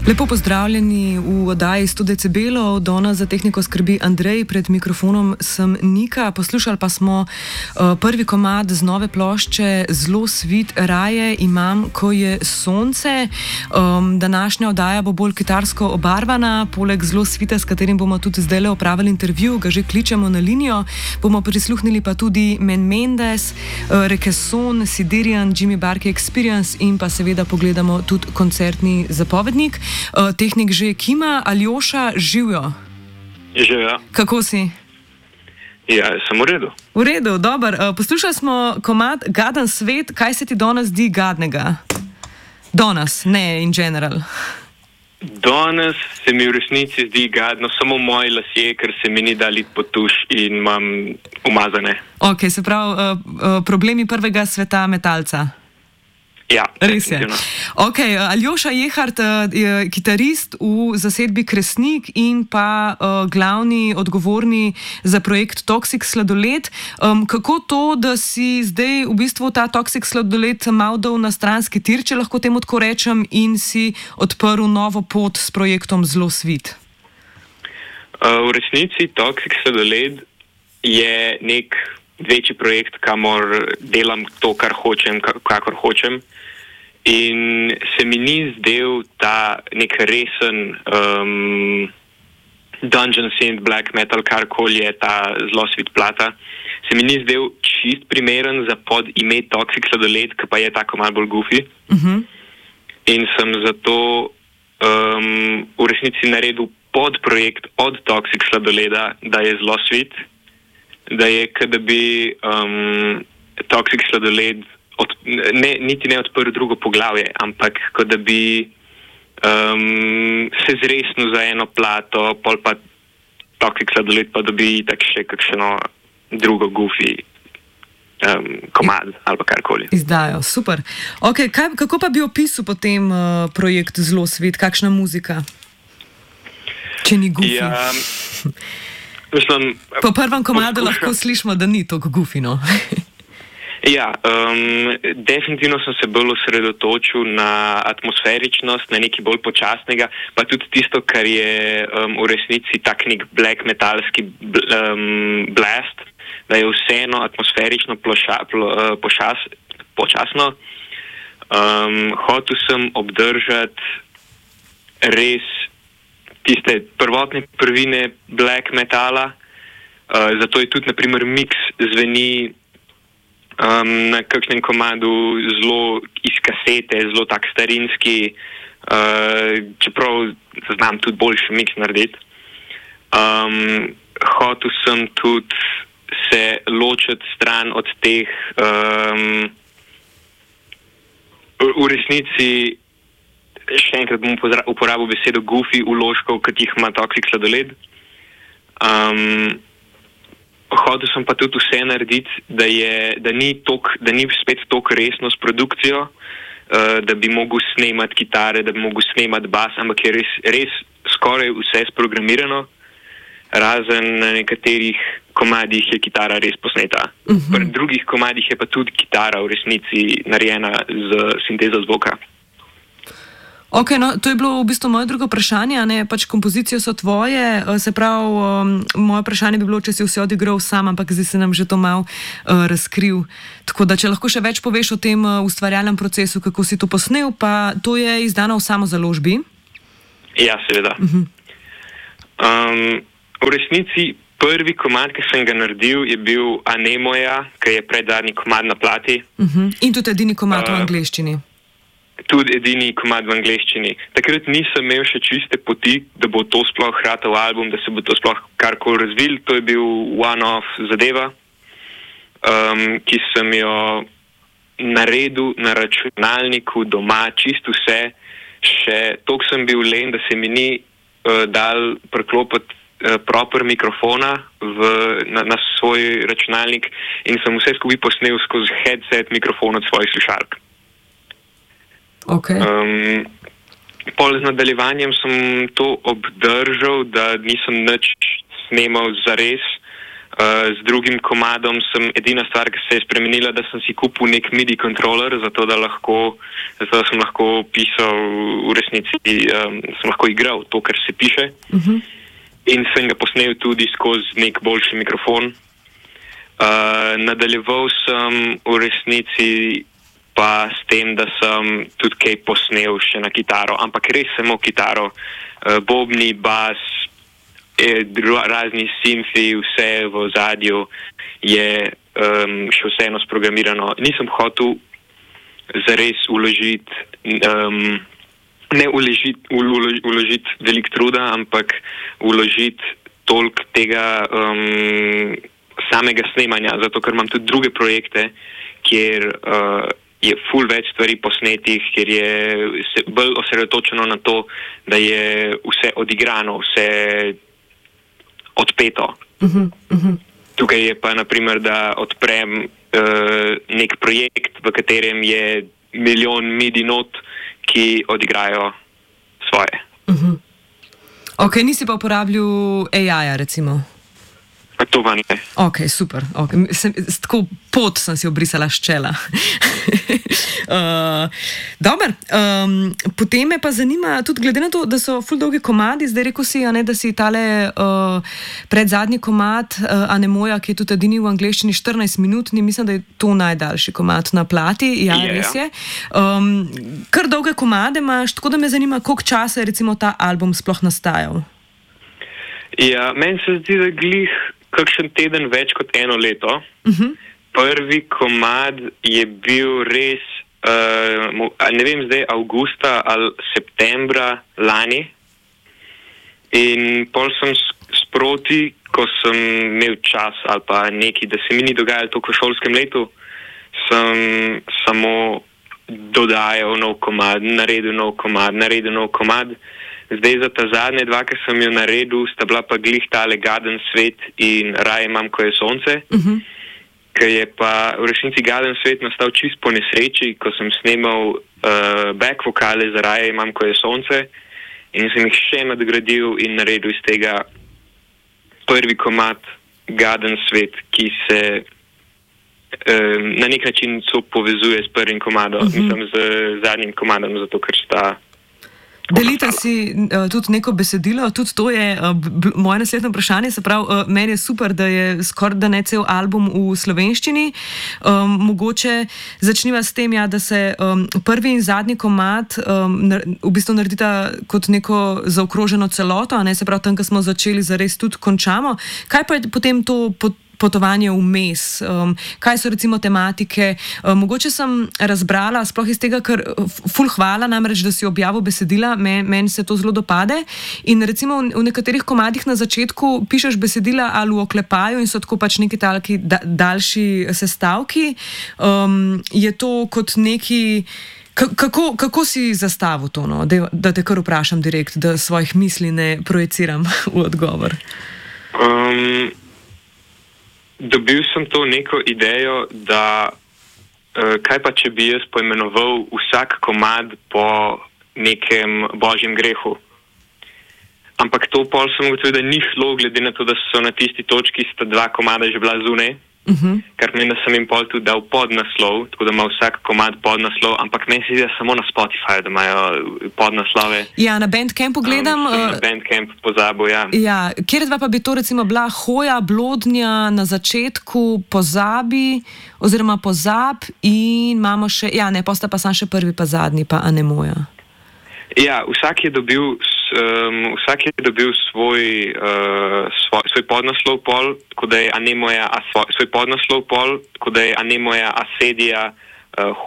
Lepo pozdravljeni v oddaji 100 decibelov. Danes za tehniko skrbi Andrej, pred mikrofonom sem Nika. Poslušali pa smo prvi komad z nove plošče Zelo svit raje imam, ko je sonce. Današnja oddaja bo bolj kitarsko obarvana. Poleg Zelo svita, s katerim bomo tudi zdajle opravili intervju, ga že kličemo na linijo, bomo prisluhnili pa tudi Men Mendes, Rekeson, Siderian, Jimmy Barke Experience in pa seveda pogledamo tudi koncertni zapovednik. Tehnik že kima. Aljoša, živjo. Živjo. Kako si? Ja, sem v redu. V redu, dobro. Poslušali smo komad Gaden svet. Kaj se ti danes zdi gadnega? Danes, ne in general. Danes se mi v resnici zdi gadno samo moji lasje, ker se mi ni dali pod tuš in imam umazane. Ok, se pravi, problemi prvega sveta metalca. Ja, res je. Ok, Aljoša Jehart, kitarist v zasedbi Kresnik in pa glavni odgovorni za projekt Toxic sladoled. Kako to, da si zdaj v bistvu ta Toxic sladoled mal dal na stranski tir, če lahko temu tako rečem, in si odprl novo pot s projektom Zelo svit? V resnici Toxic sladoled je nek večji projekt, kamor delam to, kar hočem, kakor hočem. In se mi ni zdel ta nek resen dungeon synth, black metal, karkoli je ta Zelo svit plata, se mi ni zdel čist primeren za pod ime Toxic sladoled, ki pa je tako malo bolj goofy. In sem zato v resnici naredil podprojekt od Toxic sladoleda, da je Zelo svit, da je, da bi Toxic sladoled niti ne odprl drugo poglavje, ampak kot da bi se zresnil za eno plato, pol pa Toxic sladoled pa dobi tak še kakšno drugo goofy komad ali pa karkoli. Izdajo, super. Ok, kako pa bi opisal potem projekt Zelo svit? Kakšna muzika? Če ni goofy. Ja, mislim, po prvem komadu lahko slišimo, da ni toliko goofy, no? Ja, definitivno sem se bolj osredotočil na atmosferičnost, na nekaj bolj počasnega, pa tudi tisto, kar je v resnici tak nek black metalski blast, da je vseeno atmosferično počasno. Hotel sem obdržati res tiste prvotne prvine black metala, zato je tudi, naprimer, mix zveni na kakšnem komadu zelo iz kasete, zelo tak starinski, čeprav znam tudi boljši mix narediti. Hotel sem tudi se ločiti stran od teh v resnici, še enkrat bom uporabil besedo goofy vložkov, kot jih ima Toxic sladoled. Hotel sem pa tudi vse narediti, da ni spet toliko resno s produkcijo, da bi mogel snemati kitare, da bi mogel snemati bas, ampak je res skoraj vse sprogramirano, razen na nekaterih komadih je kitara res posneta. Pri drugih komadih je pa tudi kitara v resnici narejena z sintezo zvoka. Ok, no, to je bilo v bistvu moje drugo vprašanje, ne, pač kompozicije so tvoje, se pravi, moje vprašanje bi bilo, če si vse odigral sam, ampak zdaj se nam že to malo razkril. Tako da, če lahko še več poveš o tem ustvarjalnem procesu, kako si to posnel, pa to je izdano v samozaložbi? Ja, seveda. V resnici prvi komad, ki sem ga naredil, je bil Anemoja, ki je predzadnji komad na plati. In tudi edini komad v angleščini. Tudi edini komad v angleščini. Takrat nisem imel še čiste poti, da bo to sploh hratal album, da se bo to sploh karkoli razvil. To je bil one-off zadeva, ki sem jo naredil na računalniku doma, čisto vse. Še toliko sem bil len, da se mi ni dal priklopiti proper mikrofona na svoj računalnik in sem vse skupaj posnel skozi headset mikrofon od svojih slušalk. Okay. Pol z nadaljevanjem sem to obdržal, da nisem nič snemal zares, Z drugim komadom edina stvar, ki se je spremenila, da sem si kupil nek MIDI kontroler, zato da sem lahko pisal v resnici, sem lahko igral to, kar se piše. In sem ga posnel tudi skozi nek boljši mikrofon. Nadaljeval sem v resnici pa s tem, da sem tudi kaj posnel še na kitaro, ampak res samo kitaro, bobni, bas, razni simfi, vse v ozadju je še vseeno sprogramirano. Nisem hotel zares uložiti veliko truda, ampak uložiti toliko tega samega snemanja, zato ker imam tudi druge projekte, kjer je ful več stvari posnetih, kjer je bolj osredotočeno na to, da je vse odigrano, vse odpeto. Tukaj je pa naprimer, da odprem nek projekt, v katerem je milijon MIDI not, ki odigrajo svoje. Ok, nisi pa uporabljal AI-ja, recimo? To pa ne. Ok, super. Okay. Tako pot sem si obrisala s čela. Dobar. Potem me pa zanima, tudi glede na to, da so ful dolgi komadi, zdaj rekel si, da si tale predzadnji komad Anemoja, ki je tudi edini v angleščini 14 minutni, mislim, da je to najdaljši komad na plati. Ja, res je. Kar dolge komade imaš, tako da me zanima, koliko časa je recimo ta album sploh nastajal? Ja, meni se zdi, da glih kakšen teden več kot 1 leto. Prvi komad je bil res, ne vem zdaj, avgusta ali septembra lani. In pol sem sproti, ko sem imel čas ali pa nekaj, da se mi ni dogajalo toliko v šolskem letu, sem samo dodajal nov komad, naredil nov komad. Zdaj za ta zadnje 2, ki sem jo naredil, sta bila pa glih tale Garden svet in Raje imam, ko je sonce. Ker je pa v resnici Garden svet nastal čist po nesreči, ko sem snemal back vokale za Raje imam, ko je sonce, in sem jih še nadgradil in naredil iz tega prvi komad Garden svet, ki se na nek način povezuje s prvim komadom, mislim z zadnjim komadom, zato ker sta Delite si tudi neko besedilo, tudi to je moje naslednje vprašanje, se pravi, meni je super, da je skoraj da ne cel album v slovenščini. Mogoče začniva s tem, da se prvi in zadnji komad v bistvu naredita kot neko zaokroženo celoto, se pravi, tam, ko smo začeli, zares tudi končamo. Kaj pa je potem to potovanje vmes? Kaj so recimo tematike? Mogoče sem razbrala, sploh iz tega, ker ful hvala namreč, da si objavil besedila, meni se to zelo dopade. In recimo v nekaterih komadih na začetku pišeš besedila ali v oklepaju in so tako pač neki talki daljši sestavki. Je to kot neki... Kako si zastavil to, no? Da te kar vprašam direkt, da svojih misli ne projiciram v odgovor? Dobil sem to neko idejo, da kaj pa, če bi jaz poimenoval vsak komad po nekem božjem grehu. Ampak to pol sem ugotovil, da ni šlo, glede na to, da so na tisti točki sta 2 komada že bila zunaj. Kar meni, da sem jim pol tudi dal podnaslov, tako da ima vsak komad podnaslov, ampak meni se zdi, da samo na Spotify, da imajo podnaslove. Ja, na Bandcampu gledam. Na Bandcamp pozabil, ja. Ja, kjer dva pa bi to recimo bila Hoja, Blodnja, na začetku Pozabi, oziroma Pozab in imamo še, posta pa sam še prvi pa zadnji, pa Anemoja. Ja, vsak je dobil svoj podnaslov pol, tako da je Anemoja, svoj podnaslov pol, tako da je Anemoja, Asedija,